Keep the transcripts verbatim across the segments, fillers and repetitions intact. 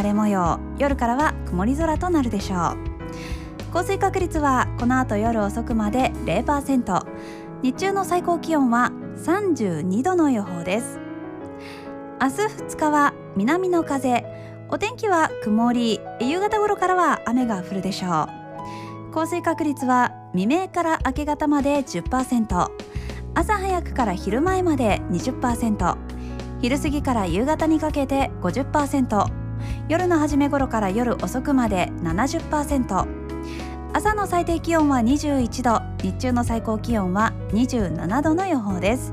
晴れ模様、夜からは曇り空となるでしょう。降水確率はこの後夜遅くまで ゼロパーセント、 日中の最高気温はさんじゅうにどの予報です。明日ふつかは南の風、お天気は曇り、夕方頃からは雨が降るでしょう。降水確率は未明から明け方まで じゅっパーセント、 朝早くから昼前まで にじゅっパーセント、 昼過ぎから夕方にかけて ごじゅっパーセント、 夜の初め頃から夜遅くまで ななじゅっパーセント、 朝の最低気温はにじゅういちど、日中の最高気温はにじゅうななどの予報です。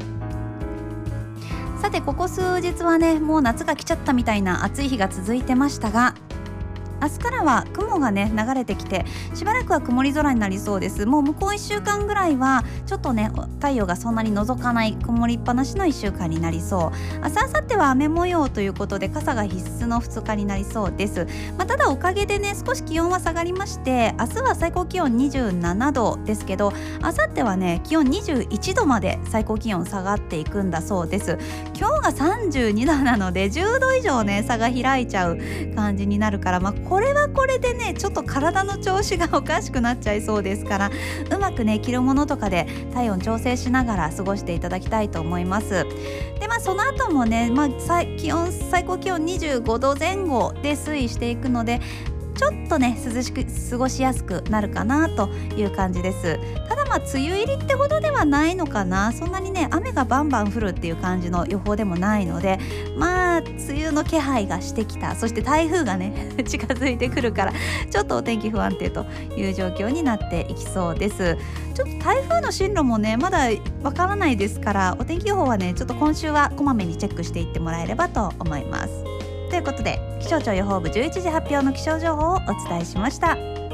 さて、ここ数日はね、もう夏が来ちゃったみたいな暑い日が続いてましたが、明日からは雲がね流れてきて、しばらくは曇り空になりそうです。もう向こういっしゅうかんぐらいはちょっとね太陽がそんなに覗かない曇りっぱなしのいっしゅうかんになりそう。明日明後日は雨模様ということで、傘が必須のふつかになりそうです。まあ、ただおかげでね少し気温は下がりまして、明日は最高気温にじゅうななどですけど、明後日はね気温にじゅういちどまで最高気温下がっていくんだそうです。今日がさんじゅうにどなのでじゅうど以上ね差が開いちゃう感じになるから、まあこれはこれでねちょっと体の調子がおかしくなっちゃいそうですから、うまくね着るものとかで体温調整しながら過ごしていただきたいと思います。でまあその後もね、まあ、最気温最高気温にじゅうごどぜん後で推移していくので、ちょっとね涼しく過ごしやすくなるかなという感じです。ただまあ梅雨入りってほどではないのかな。そんなにね雨がバンバン降るっていう感じの予報でもないので、まあ梅雨の気配がしてきた。そして台風がね近づいてくるから、ちょっとお天気不安定という状況になっていきそうです。ちょっと台風の進路もねまだわからないですから、お天気予報はねちょっと今週はこまめにチェックしていってもらえればと思います。ということで、気象庁予報部じゅういちじ発表の気象情報をお伝えしました。